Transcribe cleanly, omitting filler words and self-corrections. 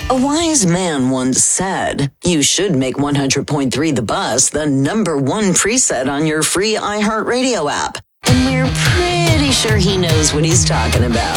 A wise man once said, you should make 100.3 The Bus the #1 preset on your free iHeartRadio app. And we're pretty sure he knows what he's talking about.